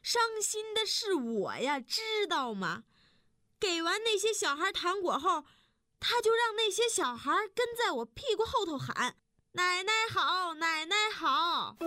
伤心的是我呀，知道吗？给完那些小孩糖果后，他就让那些小孩跟在我屁股后头喊：奶奶好，奶奶好。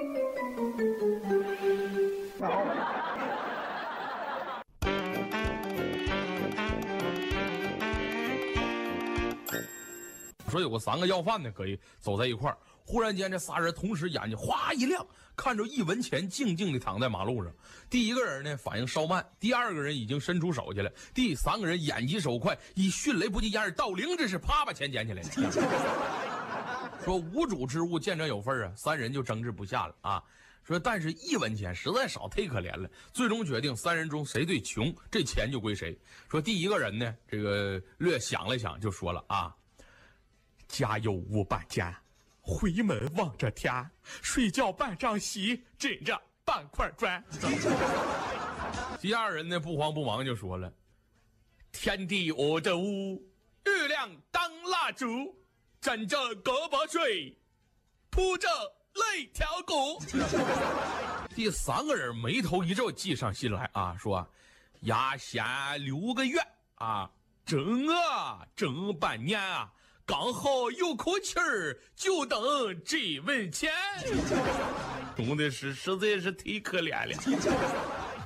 说有个3个要饭的可以走在一块儿，忽然间这仨人同时眼睛哗一亮，看着一文钱静静地躺在马路上。第一个人呢反应稍慢，第二个人已经伸出手去了，第3个人眼疾手快，以迅雷不及掩耳盗铃之势啪把钱捡起来了。说无主之物见者有份啊，3人就争执不下了啊。说但是1文钱实在少，忒可怜了，最终决定3人中谁最穷，这钱就归谁。说第一个人呢，这个略想了想就说了啊，家有500家，回门望着天，睡觉半张席，枕着半块砖。第二人呢不慌不忙就说了，天地我着屋，月亮当蜡烛，枕着胳膊睡，铺着泪条骨。第3个人眉头一皱，记上心来啊，说牙仙6个月啊，整半年啊，刚好有口气儿，就等这文钱。懂的是实在是忒可怜了。